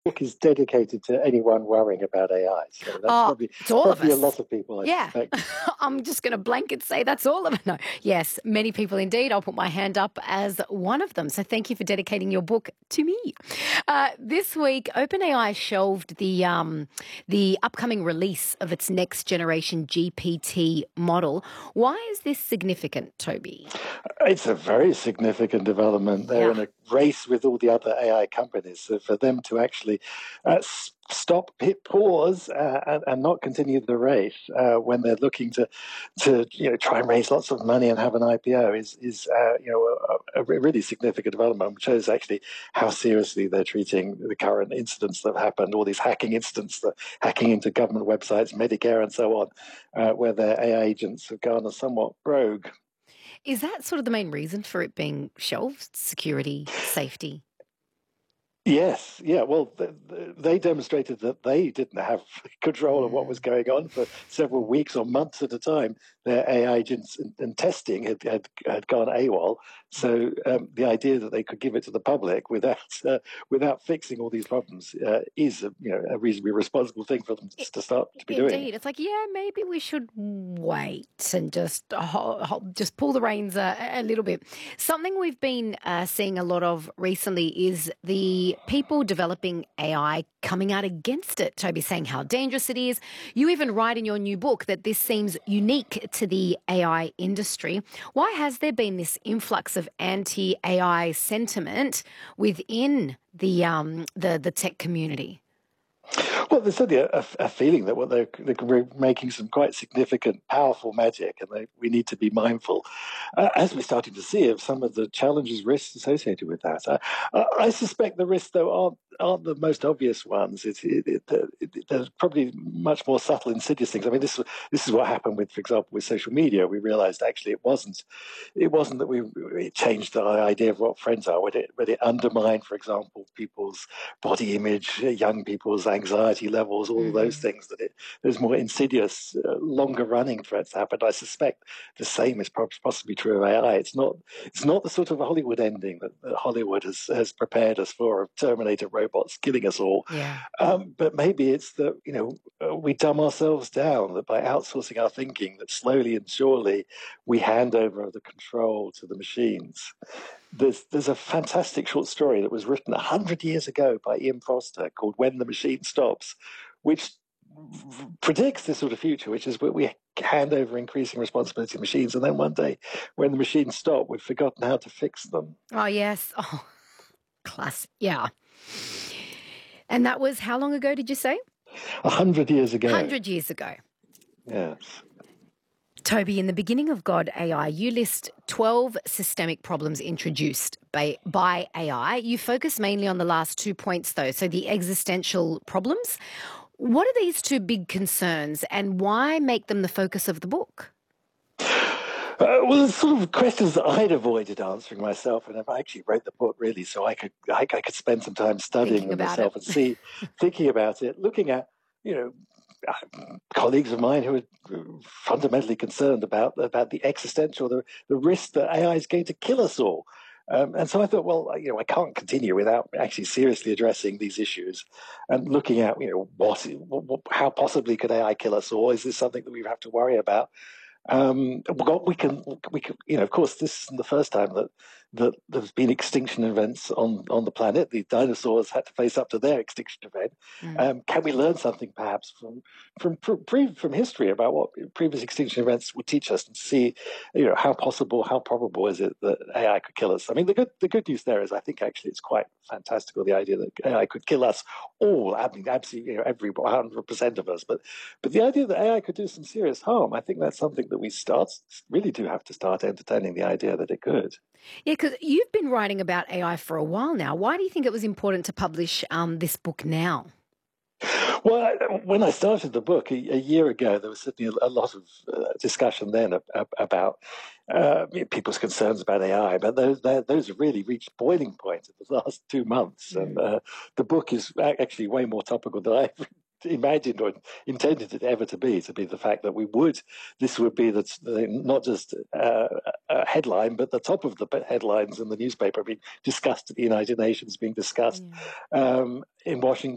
book is dedicated to anyone worrying about AI. So that's Oh, it's all of probably a us. lot of people, I Yeah. suspect. I'm just going to blanket say that's all of it. No. Yes, many people indeed. I'll put my hand up as one of them. So thank you for dedicating your book to me. This week, OpenAI shelved the upcoming release of its next generation GPT model. Why is this significant, Toby? It's a very significant development. They're Yeah. in a race with all the other AI companies. So for them to actually stop, hit pause, and not continue the race when they're looking to try and raise lots of money and have an IPO is a really significant development, which shows actually how seriously they're treating the current incidents that have happened, all these hacking incidents, that hacking into government websites, Medicare, and so on, where their AI agents have gone somewhat rogue. Is that sort of the main reason for it being shelved? Security, safety? Yes, yeah. Well, they demonstrated that they didn't have control of what was Mm. going on for several weeks or months at a time. Their AI agents and testing had gone AWOL. So the idea that they could give it to the public without fixing all these problems is a reasonably responsible thing for them to start to be doing. Indeed, it's like, yeah, maybe we should wait and just pull the reins a little bit. Something we've been seeing a lot of recently is the people developing AI coming out against it. Toby saying how dangerous it is. You even write in your new book that this seems unique to the AI industry. Why has there been this influx of anti-AI sentiment within the tech community? Well, there's certainly a feeling that they're making some quite significant, powerful magic, and we need to be mindful, as we're starting to see, of some of the challenges, risks associated with that. I suspect the risks, though, aren't the most obvious ones. There's probably much more subtle, insidious things. I mean, this is what happened with, for example, with social media. We realised actually it wasn't that it changed our idea of what friends are, but it undermined, for example, people's body image, young people's anxiety levels, all of those Hmm. things. There's more insidious, longer running threats that happen. I suspect the same is possibly true of AI. It's not the sort of Hollywood ending that Hollywood has prepared us for, of Terminator robots killing us all. Yeah. But maybe it's that we dumb ourselves down, that by outsourcing our thinking, that slowly and surely we hand over the control to the machines. There's a fantastic short story that was written 100 years ago by Ian Foster called "When the Machine Stops," which predicts this sort of future, which is where we hand over increasing responsibility to machines, and then one day, when the machines stop, we've forgotten how to fix them. Oh, yes. Oh, classic. Yeah. And that was how long ago did you say? 100 years ago, 100 years ago. yes. Toby, in the beginning of God AI, you list 12 systemic problems introduced by AI. You focus mainly on the last 2 points, though, so the existential problems. What are these two big concerns and why make them the focus of the book? Well, there's sort of questions that I'd avoided answering myself, and I actually wrote the book really so I could spend some time studying Thinking them about it. myself and thinking about it, looking at you know colleagues of mine who are fundamentally concerned about the existential, the risk that AI is going to kill us all. And so I thought, well, I can't continue without actually seriously addressing these issues and looking at, how possibly could AI kill us all? Is this something that we have to worry about? Well, we can, of course, this isn't the first time that there's been extinction events on the planet. The dinosaurs had to face up to their extinction event. Mm. Can we learn something perhaps from history about what previous extinction events would teach us, and see, how probable is it that AI could kill us? I mean, the good news there is I think actually it's quite fantastical, the idea that AI could kill us all. I mean, absolutely, every 100% of us, but the idea that AI could do some serious harm, I think that's something that we really do have to start entertaining the idea that it could. Yeah, because you've been writing about AI for a while now. Why do you think it was important to publish this book now? Well, when I started the book a year ago, there was certainly a lot of discussion then about people's concerns about AI, but those have really reached boiling point in the last 2 months, and Mm. the book is actually way more topical than I imagined or intended it ever to be. The fact that this would be not just a headline, but the top of the headlines in the newspaper being discussed at the United Nations, being discussed Yeah. in Washington.